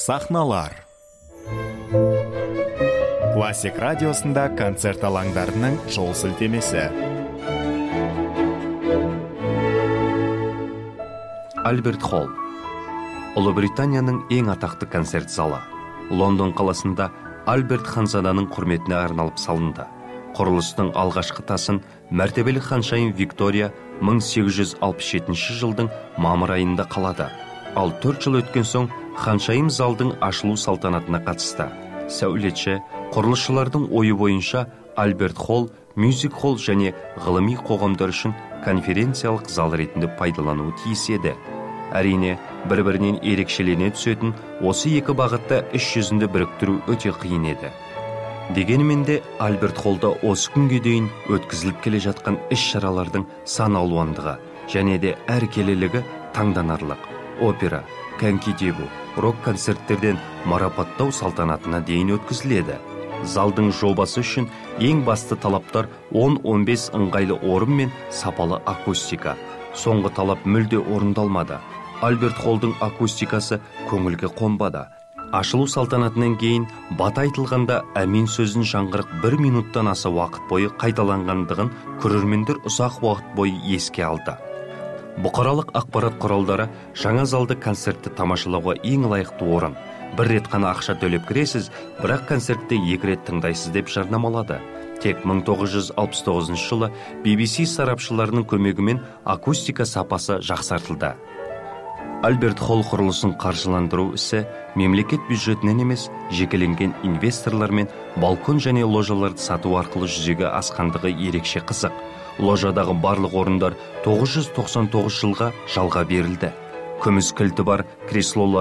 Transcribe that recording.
Сахналар. Классик радиосында концерт алаңдарының жол сілтемесі. Альберт Холл. Ұлыбританияның ең атақты концерт залы. Лондон қаласында Альберт ханзаданың құрметіне арналып салынды. Құрылыстың алғашқы тасын мәртебелі ханшайым Виктория 1867 жылдың мамыр айында қалады. Ал 4 жыл өткен соң ханшайым залдың ашылу салтанатына қатысты. Сәулетші, құрылысшылардың ойы бойынша Альберт Холл мюзик холл және ғылыми қоғамдар үшін конференциялық зал ретінде пайдалануы тиіс еді. Әрине, бір-бірінен ерекшелене түсетін осы екі бағытта іс жүзінде біріктіру өте қиын еді. Дегенмен де Альберт Холлда осы күнге дейін өткізіліп келе жатқан іс-шаралардың сан алуандығы және де әркелелігі таңданарлық. Опера, коньки тебу, рок-концерттерден марапаттау салтанатына дейін өткізіледі. Залдың жобасы үшін ең басты талаптар 10-15 ыңғайлы орын мен сапалы акустика. Соңғы талап мүлде орындалмады. Альберт Холлдың акустикасы көңілге қонбады. Ашылу салтанатынан кейін бата айтылғанда әмин сөзін жаңғырық 1 минуттан аса уақыт бойы қайталанғандығын көрермендер ұзақ уақыт бойы еске алды. Бұқаралық ақпарат құралдары жаңа залды концертті тамашалауға ең лайықты орын. Бір рет қана ақша төлеп кіресіз, бірақ концертте 2 рет тыңдайсыз деп жарнамалады. Тек 1969 жылы BBC сарапшыларының көмегімен акустика сапасы жақсартылды. Альберт Холл құрылысын қаржыландыру ісі мемлекет бюджетінен емес, жекеленген инвесторлармен балкон және ложаларды сату арқылы жүзеге асқандығы ерекше қызық. Ложадағы барлық орындар 999 жылға жалға берілді. Күміс кілті бар креслолар